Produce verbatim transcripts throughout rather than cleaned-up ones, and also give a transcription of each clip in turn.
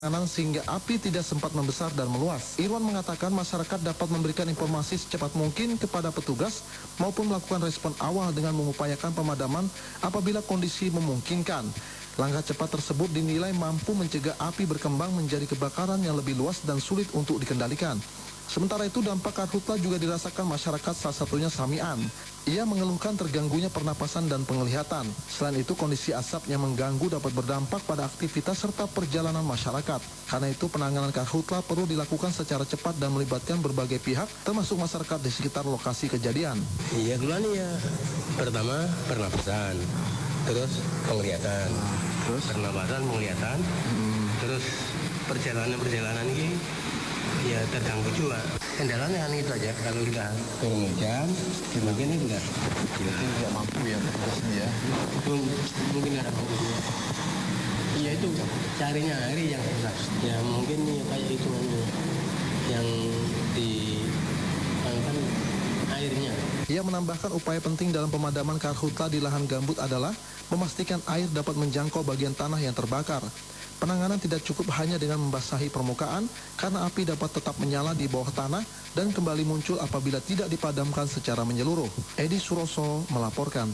Sehingga api tidak sempat membesar dan meluas. Irwan mengatakan masyarakat dapat memberikan informasi secepat mungkin kepada petugas maupun melakukan respon awal dengan mengupayakan pemadaman apabila kondisi memungkinkan. Langkah cepat tersebut dinilai mampu mencegah api berkembang menjadi kebakaran yang lebih luas dan sulit untuk dikendalikan. Sementara itu dampak karhutla juga dirasakan masyarakat, salah satunya Samian. Ia mengeluhkan terganggunya pernapasan dan penglihatan. Selain itu kondisi asap yang mengganggu dapat berdampak pada aktivitas serta perjalanan masyarakat. Karena itu penanganan karhutla perlu dilakukan secara cepat dan melibatkan berbagai pihak termasuk masyarakat di sekitar lokasi kejadian. Iya duluan ya. Pertama pernapasan, terus penglihatan, terus pernapasan, penglihatan, hmm. terus perjalanan-perjalanan ini ya terganggu juga. Kendalanya kan itu aja, kalau sudah turun hujan, mungkin itu udah jadi tidak mampu ya petugasnya ya. Mungkin ada mampu juga. Iya itu carinya air yang susah. Ya mungkin ya kayak itu yang di kan airnya. Ia menambahkan upaya penting dalam pemadaman karhutla di lahan gambut adalah memastikan air dapat menjangkau bagian tanah yang terbakar. Penanganan tidak cukup hanya dengan membasahi permukaan karena api dapat tetap menyala di bawah tanah dan kembali muncul apabila tidak dipadamkan secara menyeluruh. Edi Suroso melaporkan.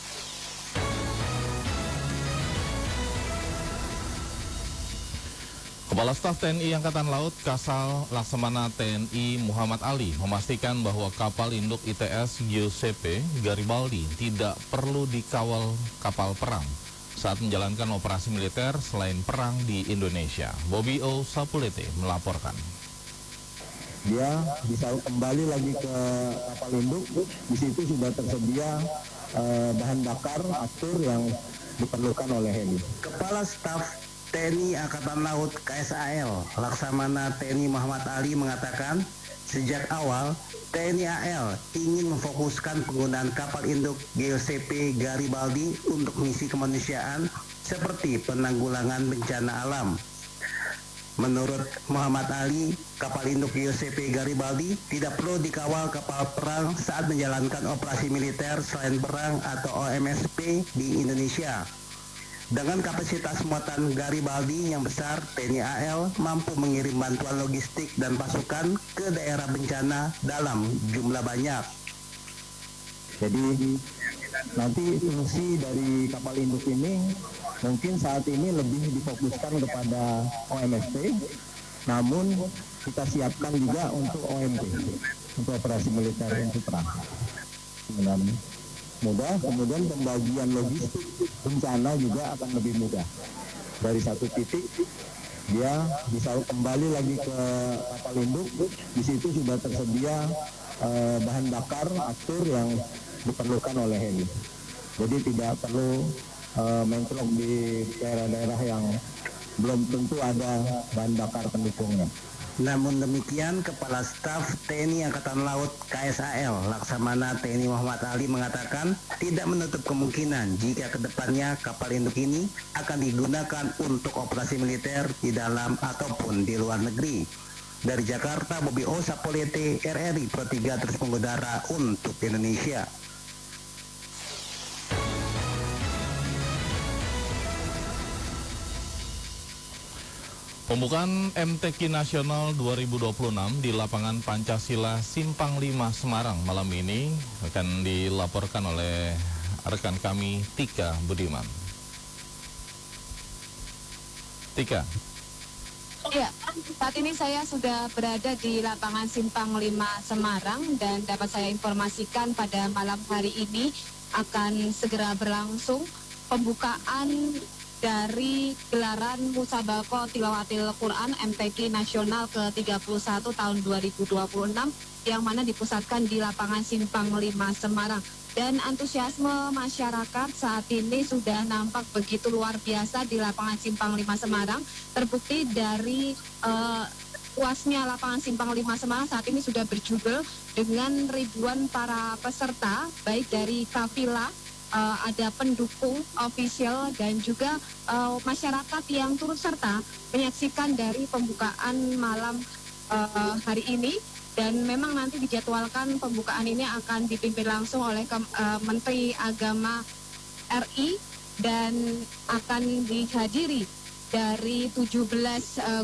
Kepala Staf T N I Angkatan Laut Kasal Laksamana T N I Muhammad Ali memastikan bahwa kapal induk I T S Giuseppe Garibaldi tidak perlu dikawal kapal perang saat menjalankan operasi militer selain perang di Indonesia. Bobby O. Sapulete melaporkan. Dia bisa kembali lagi ke kapal induk, di situ sudah tersedia eh, bahan bakar aftur yang diperlukan oleh heli. Kepala Staf T N I Angkatan Laut K S A L Laksamana T N I Muhammad Ali mengatakan sejak awal T N I A L ingin memfokuskan penggunaan kapal induk Giuseppe Garibaldi untuk misi kemanusiaan seperti penanggulangan bencana alam. Menurut Muhammad Ali, kapal induk Giuseppe Garibaldi tidak perlu dikawal kapal perang saat menjalankan operasi militer selain perang atau O M S P di Indonesia. Dengan kapasitas muatan Garibaldi yang besar, T N I A L mampu mengirim bantuan logistik dan pasukan ke daerah bencana dalam jumlah banyak. Jadi nanti fungsi dari kapal induk ini mungkin saat ini lebih difokuskan kepada O M S P, namun kita siapkan juga untuk O M P, untuk operasi militer untuk perang. Dan mudah, kemudian pembagian logistik bencana juga akan lebih mudah. Dari satu titik dia bisa kembali lagi ke kapal induk, di situ sudah tersedia eh, bahan bakar aftur yang diperlukan oleh heli. Jadi tidak perlu eh, mencolok di daerah-daerah yang belum tentu ada bahan bakar pendukungnya. Namun demikian, Kepala Staf T N I Angkatan Laut K S A L Laksamana T N I Muhammad Ali mengatakan tidak menutup kemungkinan jika kedepannya kapal induk ini akan digunakan untuk operasi militer di dalam ataupun di luar negeri. Dari Jakarta, Bobby O. Sapulete, R R I Pro tiga terus mengudara untuk Indonesia. Pembukaan M T Q Nasional dua ribu dua puluh enam di lapangan Pancasila Simpang lima Semarang malam ini akan dilaporkan oleh rekan kami Tika Budiman. Tika. Ya, saat ini saya sudah berada di lapangan Simpang lima Semarang dan dapat saya informasikan pada malam hari ini akan segera berlangsung pembukaan dari gelaran Musabaqah Tilawatil Quran M T Q Nasional ke tiga puluh satu tahun dua ribu dua puluh enam yang mana dipusatkan di lapangan Simpang lima Semarang. Dan antusiasme masyarakat saat ini sudah nampak begitu luar biasa di lapangan Simpang lima Semarang. Terbukti dari uh, luasnya lapangan Simpang lima Semarang saat ini sudah berjubel dengan ribuan para peserta, baik dari kafilah, Uh, ada pendukung official dan juga uh, masyarakat yang turut serta menyaksikan dari pembukaan malam uh, hari ini. Dan memang nanti dijadwalkan pembukaan ini akan dipimpin langsung oleh ke, uh, Menteri Agama R I dan akan dihadiri dari tujuh belas uh,